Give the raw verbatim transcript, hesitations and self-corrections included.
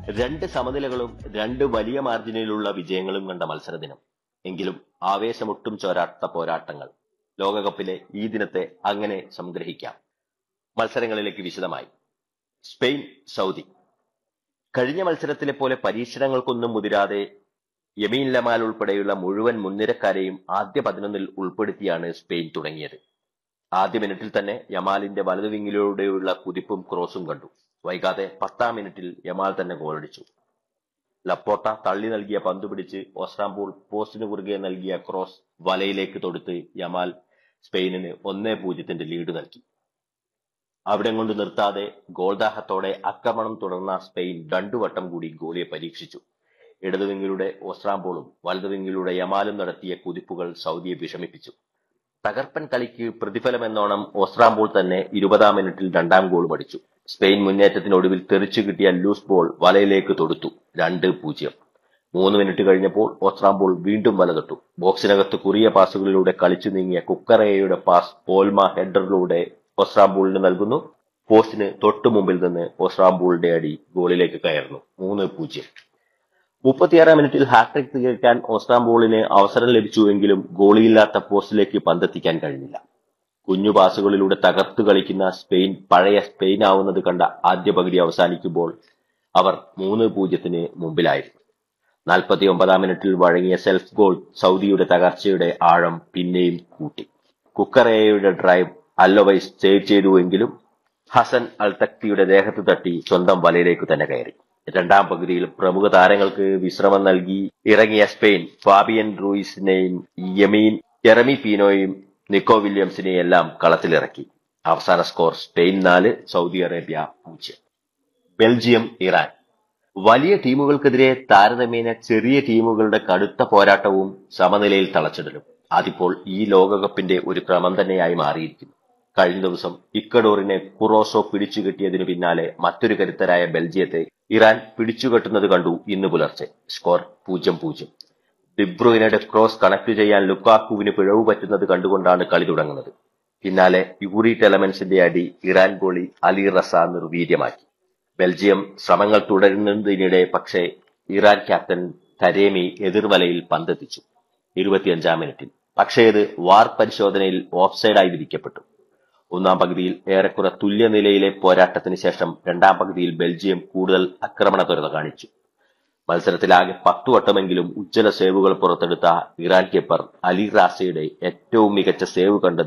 രണ്ട് സമനിലകളും രണ്ട് വലിയ മാർജിനിലുള്ള വിജയങ്ങളും കണ്ട മത്സരദിനം. എങ്കിലും ആവേശമൊട്ടും ചോരാത്ത പോരാട്ടങ്ങൾ. ലോകകപ്പിലെ ഈ ദിനത്തെ അങ്ങനെ സംഗ്രഹിക്കാം. മത്സരങ്ങളിലേക്ക് വിശദമായി. Spain Saudi. കഴിഞ്ഞ മത്സരത്തിലെ പോലെ പരീക്ഷണങ്ങൾക്കൊന്നും മുതിരാതെ യമീൻ ലമാൽ ഉൾപ്പെടെയുള്ള മുഴുവൻ മുൻനിരക്കാരെയും ആദ്യ പതിനൊന്നിൽ ഉൾപ്പെടുത്തിയാണ് സ്പെയിൻ തുടങ്ങിയത്. ആദ്യ മിനിറ്റിൽ തന്നെ യമാലിന്റെ വലതു വിങ്ങിലൂടെയുള്ള കുതിപ്പും ക്രോസും കണ്ടു. വൈകാതെ പത്താം മിനിറ്റിൽ യമാൽ തന്നെ ഗോളടിച്ചു. ലപ്പോർട്ട തള്ളി നൽകിയ പന്ത് പിടിച്ച് ഓസ്ട്രാംബോൾ പോസ്റ്റിന് കുറുകെ നൽകിയ ക്രോസ് വലയിലേക്ക് തൊടുത്ത് യമാൽ സ്പെയിനിന് ഒന്നേ പൂജ്യത്തിന്റെ ലീഡ് നൽകി. അവിടെ കൊണ്ട് നിർത്താതെ ഗോൾദാഹത്തോടെ ആക്രമണം തുടർന്ന സ്പെയിൻ രണ്ടു വട്ടം കൂടി ഗോളിയെ പരീക്ഷിച്ചു. ഇടതുവിങ്ങിലൂടെ ഓസ്ട്രാംബോളും വലതുവിങ്ങിലൂടെ യമാലും നടത്തിയ കുതിപ്പുകൾ സൗദിയെ വിഷമിപ്പിച്ചു. തകർപ്പൻ കളിക്ക് പ്രതിഫലമെന്നോണം ഓസ്ട്രാംബോൾ തന്നെ ഇരുപതാം മിനിറ്റിൽ രണ്ടാം ഗോളും അടിച്ചു. സ്പെയിൻ മുന്നേറ്റത്തിനൊടുവിൽ തെറിച്ചു കിട്ടിയ ലൂസ് ബോൾ വലയിലേക്ക് തൊടുത്തു. രണ്ട് പൂജ്യം. മൂന്ന് മിനിറ്റ് കഴിഞ്ഞപ്പോൾ ഓസ്ട്രാംബോൾ വീണ്ടും വല തൊട്ടു. ബോക്സിനകത്ത് കുറിയ പാസുകളിലൂടെ കളിച്ചു നീങ്ങിയ കുക്കറേയുടെ പാസ് ഓൾമ ഹെഡറിലൂടെ ഓസ്ട്രാംബോളിന് നൽകുന്നു. പോസ്റ്റിന് തൊട്ടു മുമ്പിൽ നിന്ന് ഓസ്ട്രാംബോളിന്റെ അടി ഗോളിലേക്ക് കയറുന്നു. മൂന്ന് പൂജ്യം. മുപ്പത്തിയാറാം മിനിറ്റിൽ ഹാട്രിക് തികയ്ക്കാൻ ഓസ്ട്രാംബോളിന് അവസരം ലഭിച്ചുവെങ്കിലും ഗോളിയില്ലാത്ത പോസ്റ്റിലേക്ക് പന്തെത്തിക്കാൻ കഴിഞ്ഞില്ല. കുഞ്ഞു പാസുകളിലൂടെ തകർത്തു കളിക്കുന്ന സ്പെയിൻ പഴയ സ്പെയിൻ ആവുന്നത് കണ്ട ആദ്യ പകുതി അവസാനിക്കുമ്പോൾ അവർ മൂന്ന് പൂജ്യത്തിന് മുമ്പിലായിരുന്നു. നാൽപ്പത്തി ഒമ്പതാം മിനിറ്റിൽ വഴങ്ങിയ സെൽഫ് ഗോൾ സൗദിയുടെ തകർച്ചയുടെ ആഴം പിന്നെയും കൂട്ടി. കുക്കറേയുടെ ഡ്രൈവ് അല്ലവൈസ് സേവ് ചെയ്തുവെങ്കിലും ഹസൻ അൽ തക്തിയുടെ ദേഹത്ത് തട്ടി സ്വന്തം വലയിലേക്ക് തന്നെ കയറി. രണ്ടാം പകുതിയിൽ പ്രമുഖ താരങ്ങൾക്ക് വിശ്രമം നൽകി ഇറങ്ങിയ സ്പെയിൻ ഫാബിയൻ റൂയിസിനെയും യമീൻ ജെറമി പീനോയും നിക്കോ വില്യംസിനെയും എല്ലാം കളത്തിലിറക്കി. അവസാന സ്കോർ സ്പെയിൻ നാല് സൗദി അറേബ്യ പൂജ്യം. Belgium Iran. വലിയ ടീമുകൾക്കെതിരെ താരതമ്യേന ചെറിയ ടീമുകളുടെ കടുത്ത പോരാട്ടവും സമനിലയിൽ തളച്ചിടലും അതിപ്പോൾ ഈ ലോകകപ്പിന്റെ ഒരു ക്രമം തന്നെയായി മാറിയിരിക്കുന്നു. കഴിഞ്ഞ ദിവസം ഇക്വഡോറിനെ കുറോസോ പിടിച്ചുകെട്ടിയതിനു പിന്നാലെ മറ്റൊരു കരുത്തരായ ബെൽജിയത്തെ ഇറാൻ പിടിച്ചുകെട്ടുന്നത് കണ്ടു ഇന്ന് പുലർച്ചെ. സ്കോർ പൂജ്യം പൂജ്യം. ഡിബ്രൂയിനയുടെ ക്രോസ് കണക്ട് ചെയ്യാൻ ലുക്കാക്കുവിന് പിഴവ് പറ്റുന്നത് കണ്ടുകൊണ്ടാണ് കളി തുടങ്ങുന്നത്. പിന്നാലെ യൂറി ടെലമെൻസിന്റെ അടി Iran goalie Ali Reza നിർവീര്യമാക്കി. Belgium ശ്രമങ്ങൾ തുടരുന്നതിനിടെ പക്ഷേ ഇറാൻ ക്യാപ്റ്റൻ തരേമി എതിർവലയിൽ പന്തെത്തിച്ചു. ഇരുപത്തിയഞ്ചാം മിനിറ്റിൽ. പക്ഷേ ഇത് വാർ പരിശോധനയിൽ ഓഫ്സൈഡായി വിധിക്കപ്പെട്ടു. ഒന്നാം പകുതിയിൽ ഏറെക്കുറെ തുല്യനിലയിലെ പോരാട്ടത്തിന് ശേഷം രണ്ടാം പകുതിയിൽ ബെൽജിയം കൂടുതൽ ആക്രമണത്വരത കാണിച്ചു. മത്സരത്തിലാകെ പത്തു വട്ടമെങ്കിലും ഉജ്ജ്വല സേവുകൾ പുറത്തെടുത്ത ഇറാൻ കീപ്പർ അലി റാസയുടെ ഏറ്റവും മികച്ച സേവ് കണ്ടത്